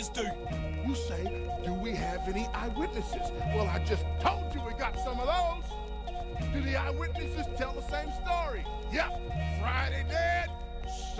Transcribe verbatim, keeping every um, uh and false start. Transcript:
eyewitnesses do? You say, do we have any eyewitnesses? Well, I just told you we got some of those. Do the eyewitnesses tell the same story?